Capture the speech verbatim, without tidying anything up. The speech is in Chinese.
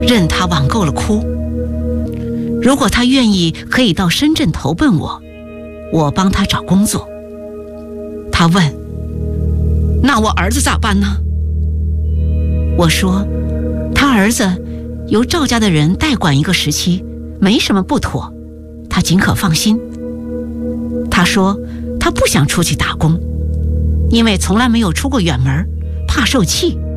任他网购了哭。如果他愿意，可以到深圳投奔我，我帮他找工作。他问：那我儿子咋办呢？我说：他儿子由赵家的人代管一个时期，没什么不妥，他尽可放心。他说他不想出去打工，因为从来没有出过远门，怕受气。